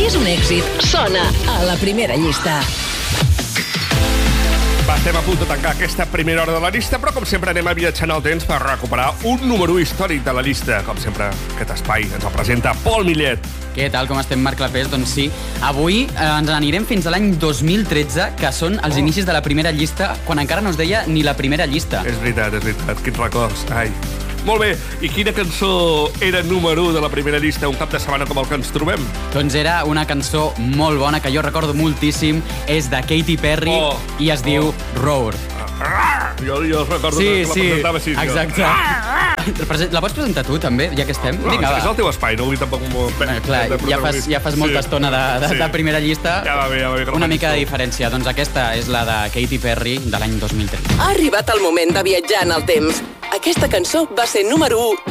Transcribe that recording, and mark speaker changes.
Speaker 1: Si és un èxit, sona a la primera llista.
Speaker 2: Va, estem a punt de tancar aquesta primera hora de la llista, però com sempre anem a viatjar en el temps per recuperar un número històric de la llista. Com sempre, aquest espai ens el presenta Pol Millet.
Speaker 3: Què tal, com estem, Marc Clapés? Doncs sí, avui ens n'anirem fins a l'any 2013, que són els inicis de la primera llista, quan encara no es deia ni la primera llista.
Speaker 2: És veritat, quins records. Ai. Molt bé, i quina cançó era número 1 de la primera llista un cap de setmana com el que ens trobem?
Speaker 3: Doncs era una cançó molt bona, que jo recordo moltíssim, és de Katy Perry i es diu Roar.
Speaker 2: Jo recordo que la presentava així.
Speaker 3: Exacte. La pots presentar tu, també, ja que estem?
Speaker 2: No, és el teu espai, no vull tampoc...
Speaker 3: Clar, ja fas molta estona de primera llista.
Speaker 2: Ja va bé.
Speaker 3: Una mica de diferència. Doncs aquesta és la de Katy Perry de l'any 2013.
Speaker 1: Ha arribat el moment de viatjar en el temps. Aquesta cançó va ser número 1